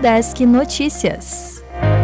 Desk Notícias.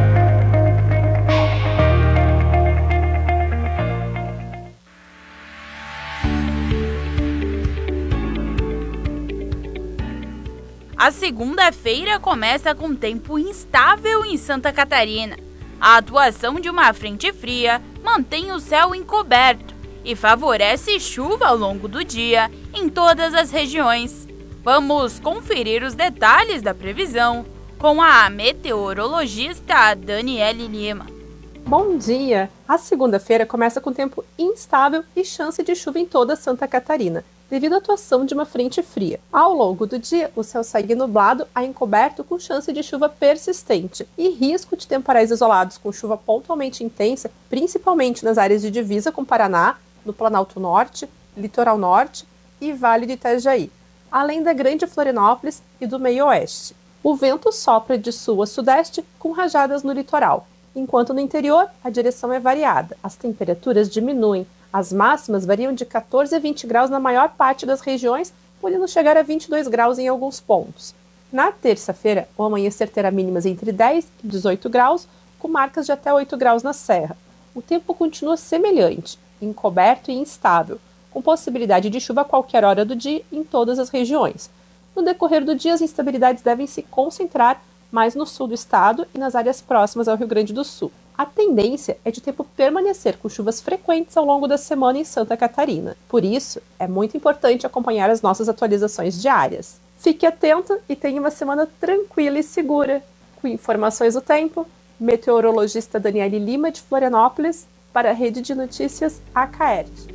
A segunda-feira começa com tempo instável em Santa Catarina. A atuação de uma frente fria mantém o céu encoberto e favorece chuva ao longo do dia em todas as regiões. Vamos conferir os detalhes da previsão com a meteorologista Daniele Lima. Bom dia! A segunda-feira começa com tempo instável e chance de chuva em toda Santa Catarina, devido à atuação de uma frente fria. Ao longo do dia, o céu segue nublado a encoberto com chance de chuva persistente e risco de temporais isolados com chuva pontualmente intensa, principalmente nas áreas de divisa com Paraná, no Planalto Norte, Litoral Norte e Vale do Itajaí, além da Grande Florianópolis e do Meio Oeste. O vento sopra de sul a sudeste com rajadas no litoral, enquanto no interior a direção é variada. As temperaturas diminuem. As máximas variam de 14 a 20 graus na maior parte das regiões, podendo chegar a 22 graus em alguns pontos. Na terça-feira, o amanhecer terá mínimas entre 10 e 18 graus, com marcas de até 8 graus na serra. O tempo continua semelhante, encoberto e instável, com possibilidade de chuva a qualquer hora do dia em todas as regiões. No decorrer do dia, as instabilidades devem se concentrar mais no sul do estado e nas áreas próximas ao Rio Grande do Sul. A tendência é de tempo permanecer com chuvas frequentes ao longo da semana em Santa Catarina. Por isso, é muito importante acompanhar as nossas atualizações diárias. Fique atento e tenha uma semana tranquila e segura. Com informações do tempo, meteorologista Daniele Lima, de Florianópolis, para a Rede de Notícias ACAERT.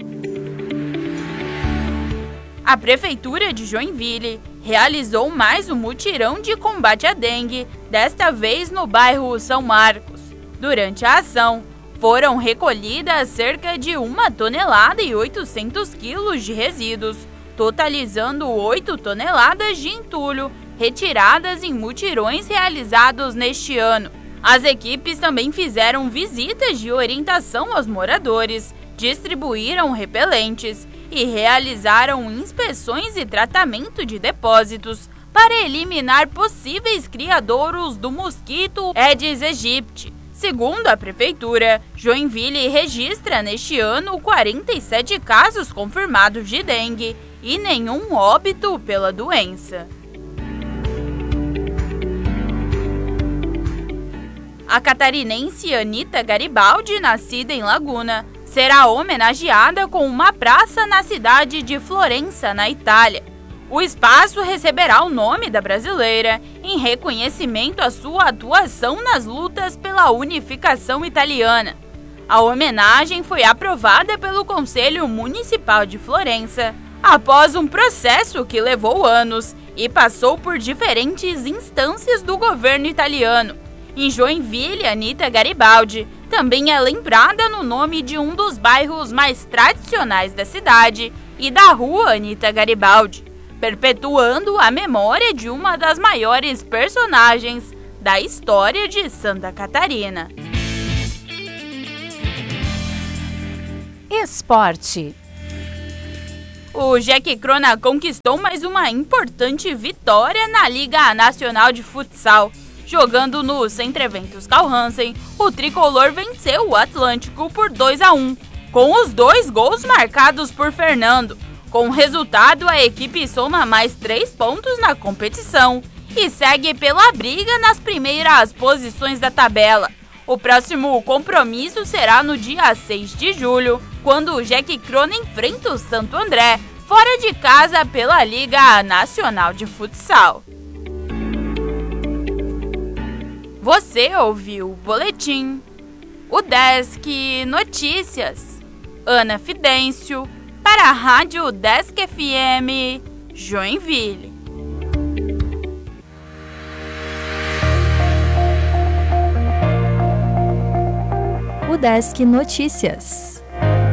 A Prefeitura de Joinville realizou mais um mutirão de combate à dengue, desta vez no bairro São Marcos. Durante a ação, foram recolhidas cerca de 1 tonelada e 800 quilos de resíduos, totalizando 8 toneladas de entulho retiradas em mutirões realizados neste ano. As equipes também fizeram visitas de orientação aos moradores, distribuíram repelentes e realizaram inspeções e tratamento de depósitos para eliminar possíveis criadouros do mosquito Aedes aegypti. Segundo a Prefeitura, Joinville registra neste ano 47 casos confirmados de dengue e nenhum óbito pela doença. A catarinense Anita Garibaldi, nascida em Laguna, será homenageada com uma praça na cidade de Florença, na Itália. O espaço receberá o nome da brasileira em reconhecimento à sua atuação nas lutas pela unificação italiana. A homenagem foi aprovada pelo Conselho Municipal de Florença após um processo que levou anos e passou por diferentes instâncias do governo italiano. Em Joinville, Anita Garibaldi também é lembrada no nome de um dos bairros mais tradicionais da cidade e da rua Anita Garibaldi, perpetuando a memória de uma das maiores personagens da história de Santa Catarina. Esporte. O Jack Crona conquistou mais uma importante vitória na Liga Nacional de Futsal. Jogando no Centro Eventos Carl Hansen, o tricolor venceu o Atlântico por 2-1, com os 2 gols marcados por Fernando. Com o resultado, a equipe soma mais 3 pontos na competição e segue pela briga nas primeiras posições da tabela. O próximo compromisso será no dia 6 de julho, quando o Jack Crona enfrenta o Santo André, fora de casa pela Liga Nacional de Futsal. Você ouviu o boletim, o Desk Notícias, Ana Fidêncio, para a Rádio Desk FM, Joinville. O Desk Notícias.